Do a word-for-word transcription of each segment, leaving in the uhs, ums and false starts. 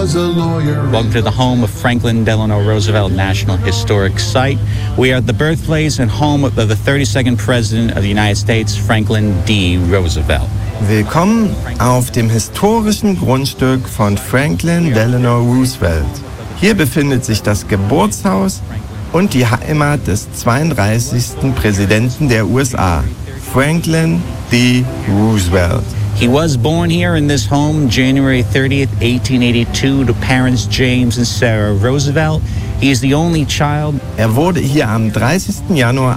Welcome to the home of Franklin Delano Roosevelt National Historic Site. We are at the birthplace and home of the thirty-second President of the United States, Franklin D. Roosevelt. Willkommen auf dem historischen Grundstück von Franklin Delano Roosevelt. Hier befindet sich das Geburtshaus und die Heimat des zweiunddreißigsten Präsidenten der U S A, Franklin D. Roosevelt. He was born here in this home January thirtieth, eighteen eighty-two, to parents James and Sarah Roosevelt. He is the only child. Er wurde hier am dreißigsten Januar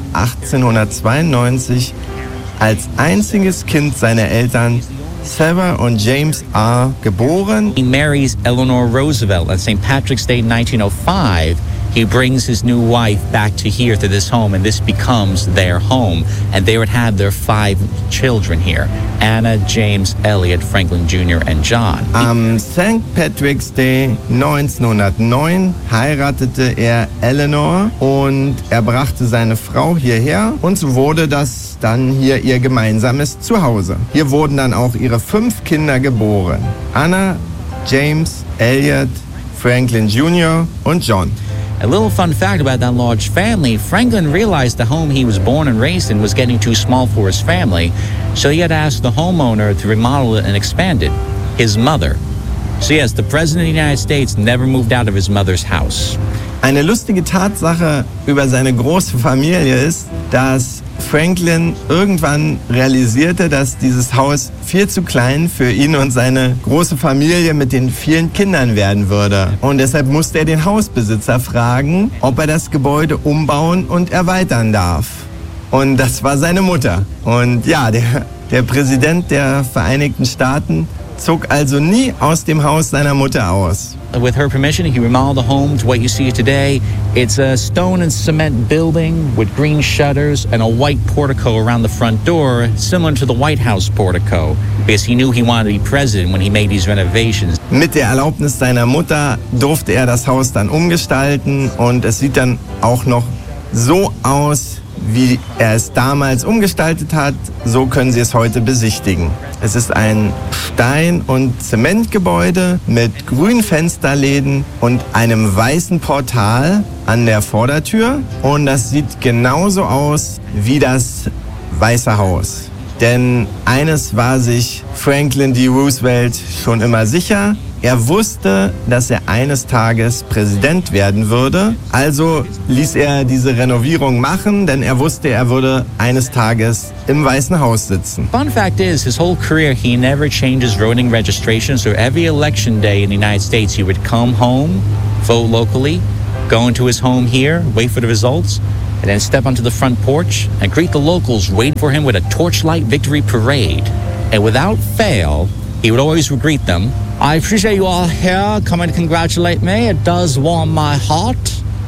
achtzehnhundertzweiundneunzig als einziges Kind seiner Eltern Sarah und James R. geboren. He marries Eleanor Roosevelt on Saint Patrick's Day nineteen oh five. He brings his new wife back to here, to this home, and this becomes their home. And they would have their five children here: Anna, James, Elliot, Franklin Junior and John. Am Saint Patrick's Day neunzehnhundertneun heiratete er Eleanor und er brachte seine Frau hierher und so wurde das dann hier ihr gemeinsames Zuhause. Hier wurden dann auch ihre fünf Kinder geboren: Anna, James, Elliot, Franklin Junior und John. A little fun fact about that large family: Franklin realized the home he was born and raised in was getting too small for his family, so he had asked the homeowner to remodel it and expand it, his mother. So yes, the President of the United States never moved out of his mother's house. Eine lustige Tatsache über seine große Familie ist, dass Franklin irgendwann realisierte, dass dieses Haus viel zu klein für ihn und seine große Familie mit den vielen Kindern werden würde. Und deshalb musste er den Hausbesitzer fragen, ob er das Gebäude umbauen und erweitern darf. Und das war seine Mutter. Und ja, der, der Präsident der Vereinigten Staaten zog also nie aus dem Haus seiner Mutter aus. With her permission, he remodeled the home to what you see today. It's a stone and cement building with green shutters and a white portico around the front door, similar to the White House portico, because he knew he wanted to be president when he made these renovations. Mit der Erlaubnis seiner Mutter durfte er das Haus dann umgestalten und es sieht dann auch noch so aus, wie er es damals umgestaltet hat. So können Sie es heute besichtigen. Es ist ein Stein- und Zementgebäude mit grünen Fensterläden und einem weißen Portal an der Vordertür. Und das sieht genauso aus wie das Weiße Haus. Denn eines war sich Franklin D. Roosevelt schon immer sicher: Er wusste, dass er eines Tages Präsident werden würde. Also ließ er diese Renovierung machen, denn er wusste, er würde eines Tages im Weißen Haus sitzen. Fun fact is, his whole career, he never changed his voting registration. So every election day in the United States, he would come home, vote locally, go into his home here, wait for the results, and then step onto the front porch and greet the locals waiting for him with a torchlight victory parade. And without fail, he would always greet them: "I appreciate you all here coming to congratulate me. It does warm my heart.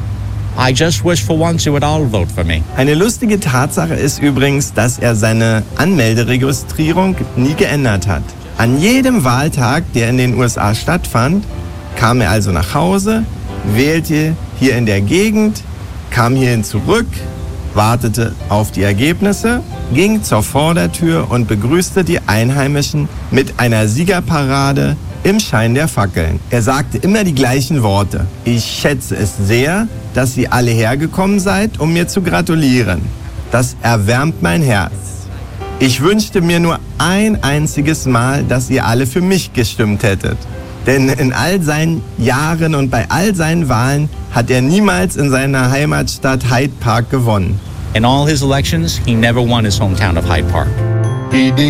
I just wish for once you would all vote for me." Eine lustige Tatsache ist übrigens, dass er seine Anmelderegistrierung nie geändert hat. An jedem Wahltag, der in den U S A stattfand, kam er also nach Hause, wählte hier in der Gegend, kam hierhin zurück, wartete auf die Ergebnisse, ging zur Vordertür und begrüßte die Einheimischen mit einer Siegerparade im Schein der Fackeln. Er sagte immer die gleichen Worte: Ich schätze es sehr, dass ihr alle hergekommen seid, um mir zu gratulieren. Das erwärmt mein Herz. Ich wünschte mir nur ein einziges Mal, dass ihr alle für mich gestimmt hättet. Denn in all seinen Jahren und bei all seinen Wahlen hat er niemals in seiner Heimatstadt Hyde Park gewonnen. In all his elections, he never won his hometown of Hyde Park.